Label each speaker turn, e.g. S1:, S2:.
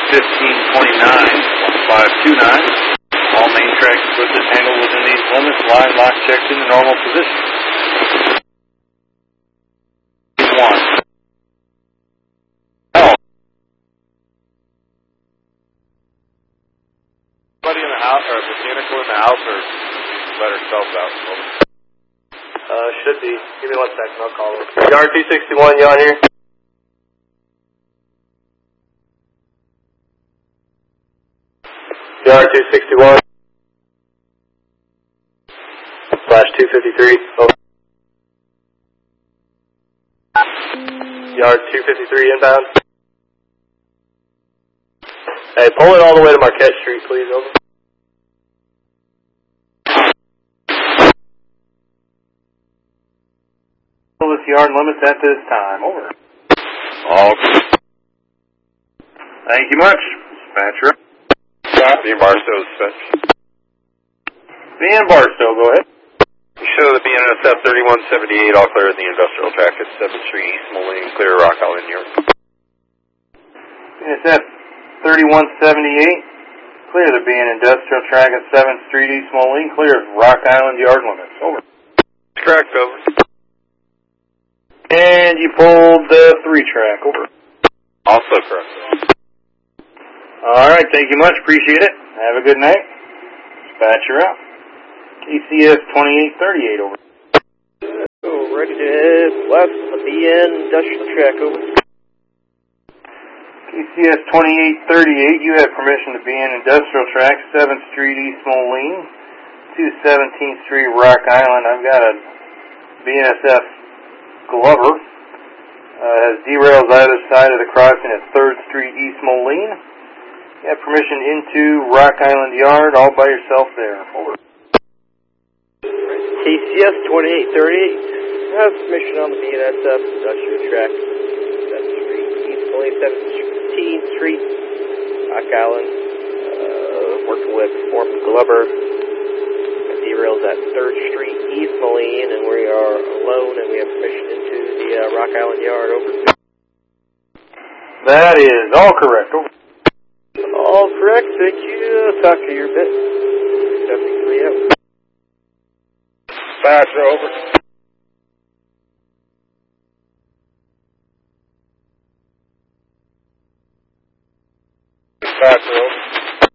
S1: 1529, 1529. All main track equipment handled within these limits. Line lock checked in the normal position. 1. Anybody in the house or mechanical in the house or let herself out?
S2: Should be. Give me 1 second, I'll call her. Yard 261, you on here? Yard 261 / 253. Over. Yard 253 inbound. Hey, pull it all the way to Marquette Street, please. Over.
S1: This yard limits at this time. Over.
S3: All.
S1: Thank you much, dispatcher.
S3: Being Barstow, dispatch.
S1: Being Barstow, go ahead.
S3: Show the BNSF 3178, all clear in the industrial track at 7th Street East, Moline, clear Rock Island, New York.
S1: BNSF 3178, clear the BN industrial track at 7th Street East, Moline, clear Rock Island yard limits. Over.
S3: Correct, over.
S1: And you pulled the 3-track. Over.
S3: Also correct.
S1: All right, thank you much. Appreciate it. Have a good night. Dispatcher out. KCS 2838, over.
S2: Ready to head west on the BN industrial track, over.
S1: KCS 2838, you have permission to be in industrial track, 7th Street East Moline, to 17th Street Rock Island. I've got a BNSF Glover. Has derails either side of the crossing at 3rd Street East Moline. You have permission into Rock Island Yard, all by yourself there. Over.
S2: KCS 2838 has permission on the BNSF industrial track, 7th Street East Moline, 17th Street Rock Island. Working with Foreman Glover. Derails at 3rd Street East Moline, and we are alone, and we have permission into the Rock Island Yard. Over.
S1: That is all correct. Over.
S2: All correct. Thank you. Talk to you a bit. 73 out.
S3: Dispatcher, over.